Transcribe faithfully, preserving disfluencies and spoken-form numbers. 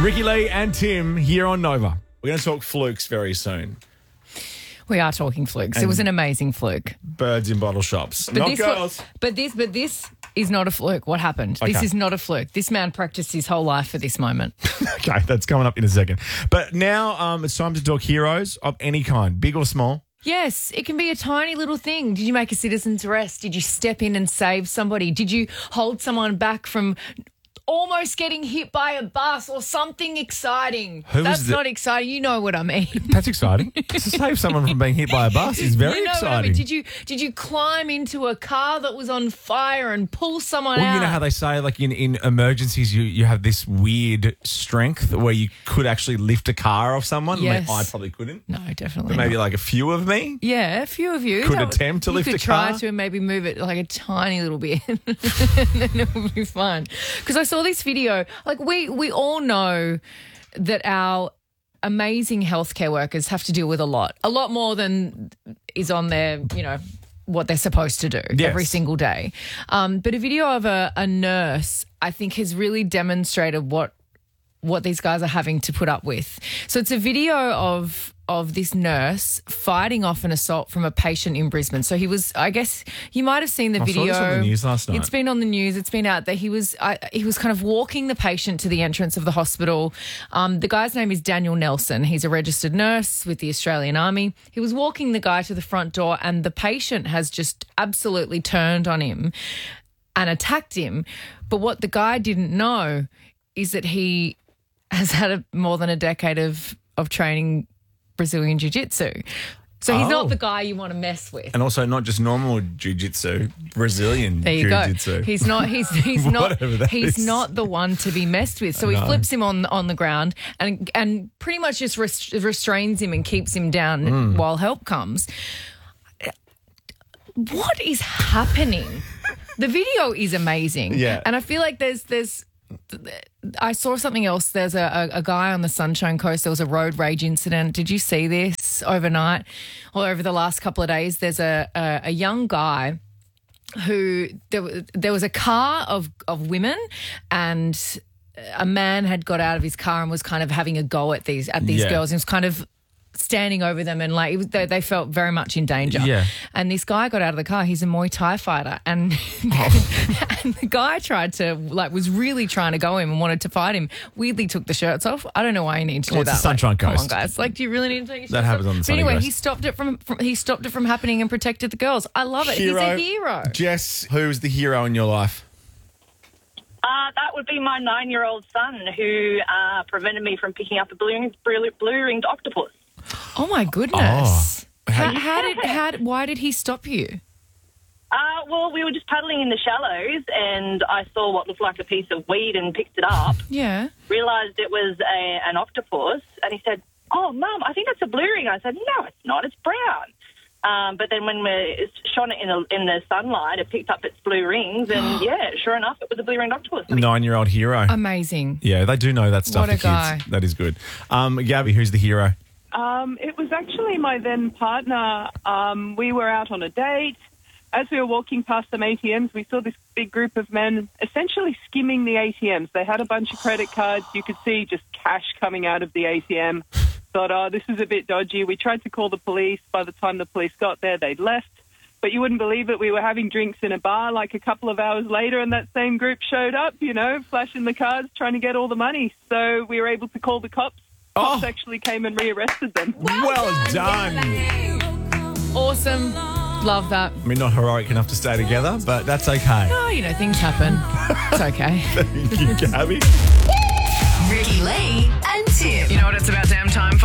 Ricky Lee and Tim here on Nova. We're going to talk flukes very soon. We are talking flukes. And it was an amazing fluke. Birds in bottle shops. But Not this girls. wa- but this, but this is not a fluke. What happened? This Okay. is not a fluke. This man practiced his whole life for this moment. Okay, that's coming up in a second. But now um, it's time to talk heroes of any kind, big or small. Yes, it can be a tiny little thing. Did you make a citizen's arrest? Did you step in and save somebody? Did you hold someone back from almost getting hit by a bus or something exciting? Who was That's the- not exciting. You know what I mean. That's exciting. To save someone from being hit by a bus is very you know exciting. What I mean. Did you did you climb into a car that was on fire and pull someone Well, out? you know how they say, like in, in emergencies, you, you have this weird strength where you could actually lift a car off someone. Yes. I, mean, I probably couldn't. No, definitely But maybe not. like a few of me. Yeah, a few of you Could That- attempt to you lift could a try car. to and maybe move it like a tiny little bit, and then it would be fun. Because I saw this video. Like we we all know that our amazing healthcare workers have to deal with a lot, a lot more than is on their, you know, what they're supposed to do Yes. every single day. Um, but a video of a, a nurse, I think, has really demonstrated what what these guys are having to put up with. So it's a video of of this nurse fighting off an assault from a patient in Brisbane. So he was, I guess you might have seen the I saw video. this on the news last night. It's been on the news. It's been out there. He was I, he was kind of walking the patient to the entrance of the hospital. Um, the guy's name is Daniel Nelson. He's a registered nurse with the Australian Army. He was walking the guy to the front door and the patient has just absolutely turned on him and attacked him. But what the guy didn't know is that he has had a, more than a decade of, of training Brazilian Jiu-Jitsu. So he's Oh. not the guy you want to mess with. And also not just normal jiu-jitsu, Brazilian There you jiu-jitsu. go. He's not. He's he's not. Whatever that He's is. not the one to be messed with. So he No. flips him on on the ground and and pretty much just rest, restrains him and keeps him down Mm. while help comes. What is happening? The video is amazing. Yeah. and I feel like there's there's. I saw something else. There's a, a, a guy on the Sunshine Coast. There was a road rage incident. Did you see this overnight or over the last couple of days? There's a a, a young guy who there, wa- there was a car of, of women and a man had got out of his car and was kind of having a go at these at these Yeah. girls. He was kind of standing over them and like it was, they, they felt very much in danger. Yeah. And this guy got out of the car. He's a Muay Thai fighter, and and the guy tried to like was really trying to go him and wanted to fight him. Weirdly took the shirts off. I don't know why you need to Well, do it's that. the Sunshine like, Come Coast. on, guys. Like, do you really need to take your That shirts happens off? on the But Sunny anyway, Coast. he stopped it from, from he stopped it from happening and protected the girls. I love it. He's a hero. Jess, who's the hero in your life? Uh, that would be my nine-year-old son who uh, prevented me from picking up a blue, blue, blue-ringed octopus. Oh my goodness. Oh. How, how did how why did he stop you? Uh, well, we were just paddling in the shallows and I saw what looked like a piece of weed and picked it up, Yeah. realised it was a, an octopus, and he said, "Oh, Mum, I think that's a blue ring." I said, "No, it's not. It's brown." Um, but then when we shone it in, a, in the sunlight, it picked up its blue rings, and yeah, sure enough, it was a blue-ringed octopus. Nine-year-old hero. Amazing. yeah, they do know that stuff, What a the kids. guy. That is good. Um, Gabby, who's the hero? Um, it was actually my then partner. Um, we were out on a date. As we were walking past some A T Ms, we saw this big group of men essentially skimming the A T Ms. They had a bunch of credit cards. You could see just cash coming out of the A T M. Thought, oh, this is a bit dodgy. We tried to call the police. By the time the police got there, they'd left. But you wouldn't believe it. We were having drinks in a bar like a couple of hours later, and that same group showed up, you know, flashing the cards, trying to get all the money. So we were able to call the cops. Cops Oh. actually came and rearrested them. Well done. Awesome. Love that. I mean, not heroic enough to stay together, but that's okay. Oh, you know, things happen. It's okay. Thank you, Gabby. Ricky Lee and Tim. You know what it's about damn time for?